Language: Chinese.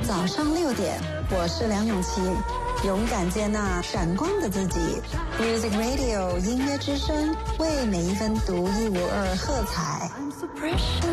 早上6点，我是梁咏琪，勇敢接纳闪光的自己。Music Radio 音乐之声，为每一分独一无二喝彩。